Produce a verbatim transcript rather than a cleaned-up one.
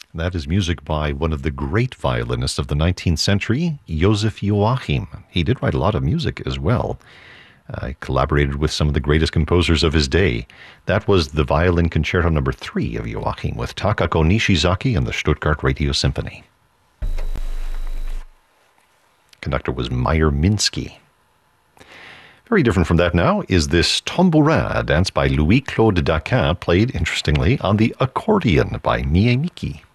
That is music by one of the great violinists of the nineteenth century, Joseph Joachim. He did write a lot of music as well. Uh, collaborated with some of the greatest composers of his day. That was the Violin Concerto Number Three of Joachim with Takako Nishizaki and the Stuttgart Radio Symphony. Conductor was Meyer Minsky. Very different from that now is this Tambourin, a dance by Louis-Claude Daquin, played, interestingly, on the accordion by Mie Miki.